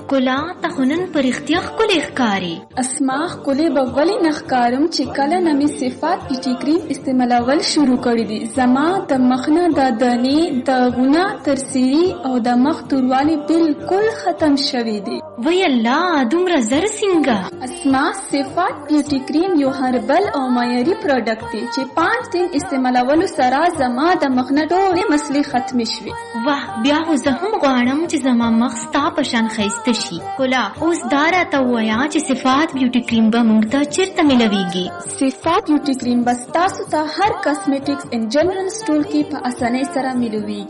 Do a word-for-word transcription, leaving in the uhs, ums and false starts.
ښکلا ته خو نن په رښتیا ښکلې ښکاري. اسما ښکلې به ولې نه ښکارم چې کله نه مې صفات بیوټي کریم استعمالول شروع کړي دي. زما د مخ نه د دانې داغونه ترسیري او د مخ توروالی بالکل ختم شوي دي. وی الله دومره زر څنګه؟ اسما صفات بیوټي کریم یو هربل او معیاري پروډکټ دی چې پانچ دن استعمالولو سره زما د مخ نه ټولې مسلې ختمې شوې. واه بیا خو زه هم غواړم چې زما مخ ستا په شان ښایسته شي. ښکلا اوس دا راته ووایه چې صفات بیوټي کریم به موږ ته چېرته میلویږي؟ صفات بیوټي کریم به ستاسو ته هر کاسمیټکس ان جنرال سټور کې په اسانۍ سره میلویږي.